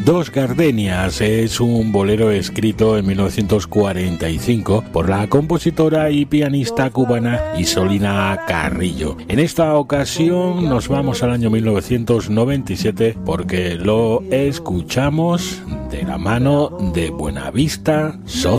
Dos Gardenias es un bolero escrito en 1945 por la compositora y pianista cubana Isolina Carrillo. En esta ocasión nos vamos al año 1997 porque lo escuchamos de la mano de Buenavista Social.